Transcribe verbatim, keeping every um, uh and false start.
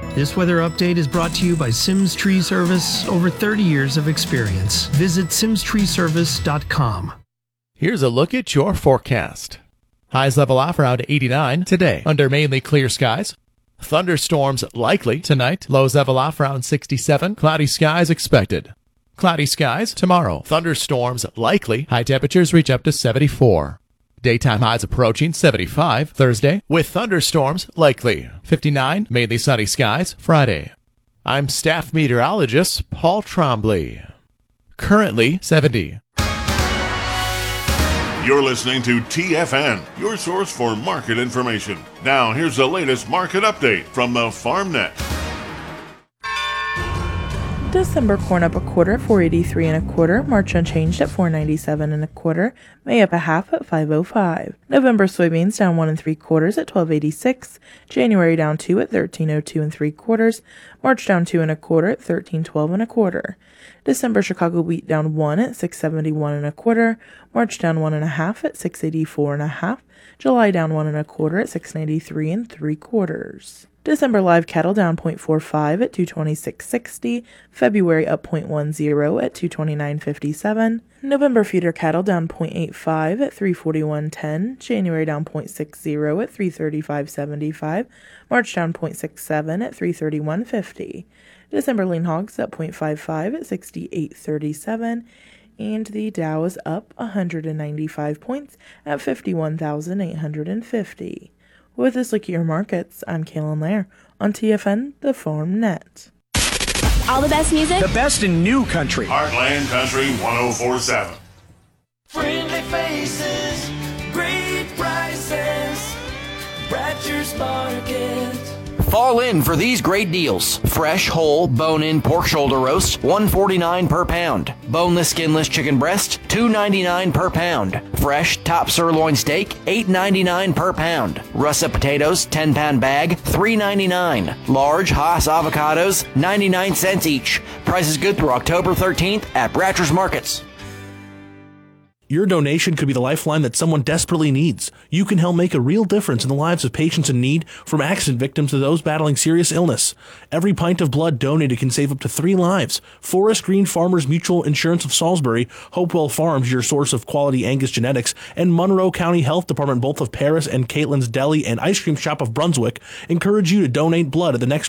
This weather update is brought to you by Sims Tree Service, over thirty years of experience. Visit sims tree service dot com. Here's a look at your forecast. Highs level off around eighty-nine today under mainly clear skies. Thunderstorms likely tonight. Lows level off around sixty-seven. Cloudy skies expected. Cloudy skies tomorrow. Thunderstorms likely. High temperatures reach up to seventy-four. Daytime highs approaching seventy-five Thursday with thunderstorms likely. fifty-nine, mainly sunny skies Friday. I'm staff meteorologist Paul Trombley. Currently seventy. You're listening to T F N, your source for market information. Now here's the latest market update from the FarmNet. December corn up a quarter at four eighty-three and a quarter. March unchanged at four ninety-seven and a quarter. May up a half at five oh five. November soybeans down one and three quarters at twelve eighty-six. January down two at thirteen oh two and three quarters. March down two and a quarter at thirteen twelve and a quarter. December Chicago wheat down one at six seventy-one and a quarter. March down one and a half at six eighty-four and a half. July down one and a quarter at six ninety-three and three quarters. December live cattle down zero point four five at two twenty-six sixty. February up zero point one zero at two twenty-nine fifty-seven. November feeder cattle down zero point eight five at three forty-one ten. January down zero point six zero at three thirty-five seventy-five. March down zero point six seven at three thirty-one fifty. December lean hogs up zero point five five at sixty-eight thirty-seven. And the Dow is up one hundred ninety-five points at fifty-one thousand eight hundred fifty. With this look at your markets, I'm Kaylin Lair on T F N, the FarmNet. All the best music. The best in new country. Heartland Country one oh four point seven. Friendly faces, great prices, Bratcher's Market. Fall in for these great deals. Fresh, whole, bone-in pork shoulder roast, one forty-nine per pound. Boneless, skinless chicken breast, two ninety-nine per pound. Fresh, top sirloin steak, eight ninety-nine per pound. Russet potatoes, ten pound bag, three ninety-nine. Large Hass avocados, ninety-nine cents each. Price is good through October thirteenth at Bratcher's Markets. Your donation could be the lifeline that someone desperately needs. You can help make a real difference in the lives of patients in need, from accident victims to those battling serious illness. Every pint of blood donated can save up to three lives. Forest Green Farmers Mutual Insurance of Salisbury, Hopewell Farms, your source of quality Angus genetics, and Monroe County Health Department, both of Paris and Caitlin's Deli and Ice Cream Shop of Brunswick, encourage you to donate blood at the next